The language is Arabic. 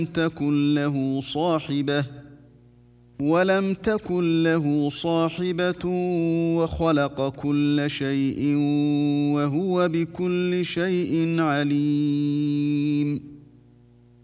ولم تكن له صاحبة وخلق كل شيء وهو بكل شيء عليم.